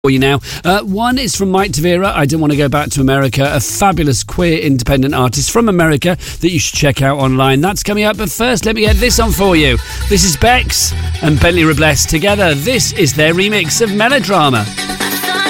for you now. One is from Mike Tavira, I Don't Want to Go Back to America, a fabulous queer independent artist from America that you should check out online. That's coming up, but first let me get this on for you. This is Bex and Bentley Robles together. This is their remix of Melodrama.